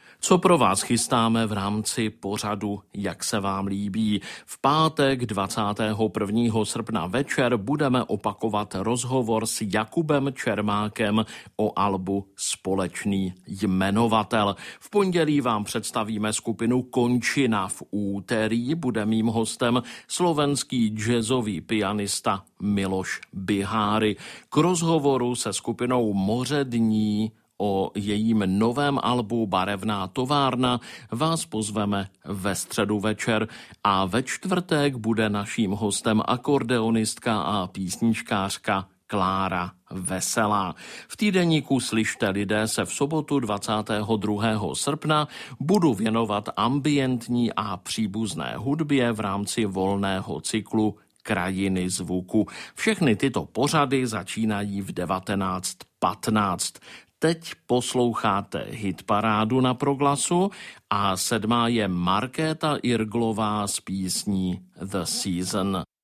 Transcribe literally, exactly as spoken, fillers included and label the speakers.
Speaker 1: Co pro vás chystáme v rámci pořadu Jak se vám líbí? V pátek dvacátého prvního srpna večer budeme opakovat rozhovor s Jakubem Čermákem o albu Společný jmenovatel. V pondělí vám představíme skupinu Končina. V úterý bude mým hostem slovenský jazzový pianista Miloš Biháry. K rozhovoru se skupinou Moře dní o jejím novém albu Barevná továrna vás pozveme ve středu večer a ve čtvrtek bude naším hostem akordeonistka a písničkářka Klára Veselá. V týdeníku Slyšte lidé se v sobotu dvacátého druhého srpna budu věnovat ambientní a příbuzné hudbě v rámci volného cyklu Krajiny zvuku. Všechny tyto pořady začínají v devatenáct patnáct. Teď posloucháte hitparádu na Proglasu a sedmá je Markéta Irglová s písní The Season.